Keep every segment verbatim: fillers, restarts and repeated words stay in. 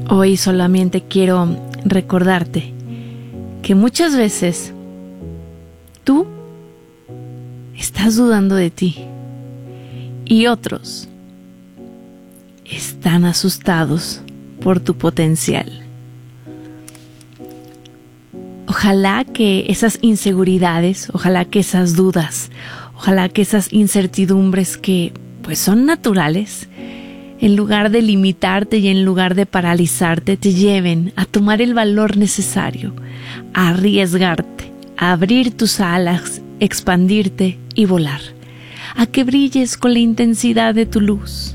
Hoy solamente quiero recordarte que muchas veces tú estás dudando de ti y otros están asustados por tu potencial. Ojalá que esas inseguridades, ojalá que esas dudas, ojalá que esas incertidumbres que pues son naturales, en lugar de limitarte y en lugar de paralizarte, te lleven a tomar el valor necesario, a arriesgarte, a abrir tus alas, expandirte y volar, a que brilles con la intensidad de tu luz.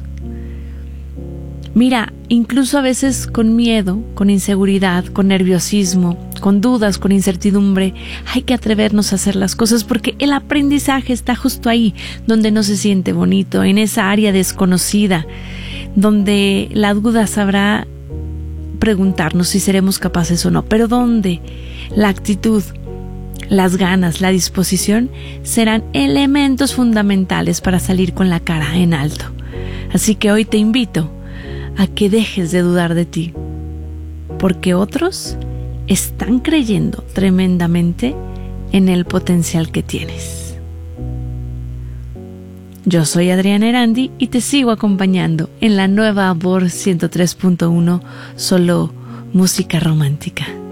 Mira, incluso a veces con miedo, con inseguridad, con nerviosismo, con dudas, con incertidumbre, hay que atrevernos a hacer las cosas porque el aprendizaje está justo ahí, donde no se siente bonito, en esa área desconocida, donde la duda sabrá preguntarnos si seremos capaces o no, pero donde la actitud, las ganas, la disposición serán elementos fundamentales para salir con la cara en alto. Así que hoy te invito a que dejes de dudar de ti, porque otros están creyendo tremendamente en el potencial que tienes. Yo soy Adriana Erandi y te sigo acompañando en la nueva Amor ciento tres punto uno, solo música romántica.